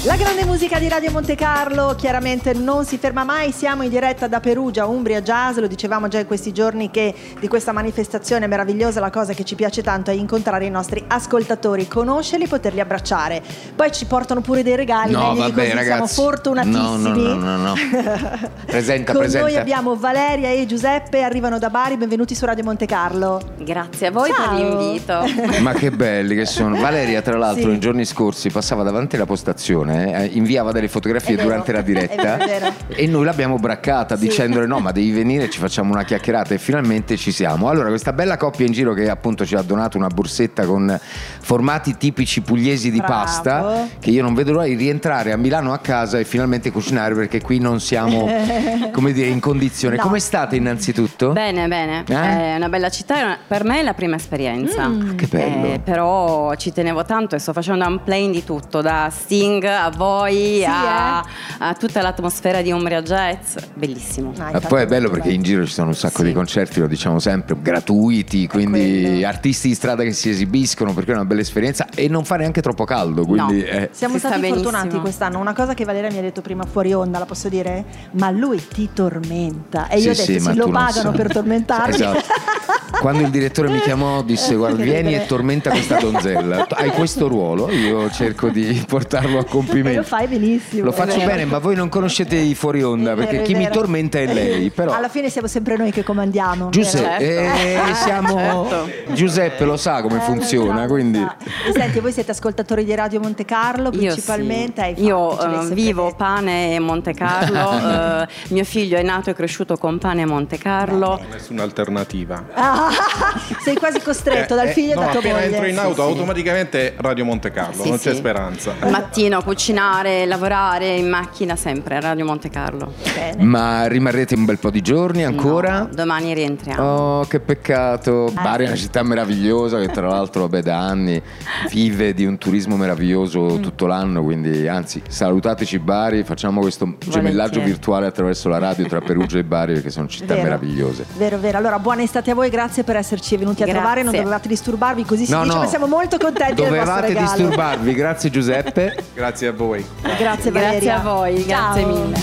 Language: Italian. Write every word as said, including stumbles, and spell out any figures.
La grande musica di Radio Monte Carlo chiaramente non si ferma mai, siamo in diretta da Perugia, Umbria Jazz, lo dicevamo già in questi giorni che di questa manifestazione meravigliosa la cosa che ci piace tanto è incontrare i nostri ascoltatori, conoscerli, poterli abbracciare. Poi ci portano pure dei regali, no, vabbè, così, ragazzi, siamo fortunatissimi. No, no, no, no, no. Presenta, Con presenta. noi abbiamo Valeria e Giuseppe, arrivano da Bari, benvenuti su Radio Monte Carlo. Grazie a voi. Ciao. Per l'invito. Ma che belli che sono. Valeria tra l'altro sì. nei giorni scorsi passava davanti alla postazione, eh, inviava delle fotografie durante la diretta è vero, è vero. E noi l'abbiamo braccata sì. dicendole no, ma devi venire, ci facciamo una chiacchierata, e finalmente ci siamo. Allora, questa bella coppia in giro che appunto ci ha donato una borsetta con formati tipici pugliesi di Bravo. pasta, che io non vedo l'ora di rientrare a Milano a casa e finalmente cucinare, perché qui non siamo come dire in condizione. No. Come state innanzitutto? Bene, bene, eh? È una bella città, per me è la prima esperienza. Mm. Che bello. Eh, però ci tenevo tanto e sto facendo un play di tutto, da Sting a voi, sì, a, eh? a tutta l'atmosfera di Umbria Jazz, bellissimo. Ah, poi è bello perché in giro ci sono un sacco sì. di concerti, lo diciamo sempre, gratuiti, quindi artisti di strada che si esibiscono, perché è una bella esperienza e non fa neanche troppo caldo, quindi no. eh. Siamo si stati fortunati quest'anno. Una cosa che Valeria mi ha detto prima fuori onda, la posso dire? Ma lui ti tormenta, e io sì, ho detto sì, sì lo pagano per tormentarmi. Esatto. Quando il direttore mi chiamò disse guarda, vieni e tormenta questa donzella, hai questo ruolo, io cerco di portarlo a compimento. E lo fai benissimo. Lo faccio bene, ma voi non conoscete i fuori onda, perché chi mi tormenta è lei. Però alla fine siamo sempre noi che comandiamo. Giuseppe, certo. eh, siamo certo. Giuseppe lo sa come eh, funziona, bravo, quindi sa. Senti, voi siete ascoltatori di Radio Monte Carlo principalmente? Io, sì. io uh, vivo pane e Monte Carlo. uh, mio figlio è nato e cresciuto con pane e Monte Carlo. Nessuna alternativa. Ah, sei quasi costretto eh, dal figlio eh, e no, da tua moglie. Appena entro in auto sì, automaticamente Radio Monte Carlo, sì, non sì. c'è speranza. Al mattino cucinare, lavorare in macchina sempre Radio Monte Carlo. Bene. Ma rimarrete un bel po' di giorni ancora? No, domani rientriamo. Oh, che peccato. Eh. Bari è una città meravigliosa che tra l'altro vabbè, da anni vive di un turismo meraviglioso mm. tutto l'anno, quindi anzi salutateci Bari, facciamo questo Volentieri. gemellaggio virtuale attraverso la radio tra Perugia e Bari, perché sono città vero. meravigliose. Vero, vero. Allora buona estate a voi, grazie per esserci venuti a grazie. trovare, non dovevate disturbarvi, così si no, dice, no. ma siamo molto contenti del vostro regalo. Dovevate disturbarvi, grazie Giuseppe. Grazie a voi. Grazie Valeria. Grazie a voi, Ciao. grazie mille.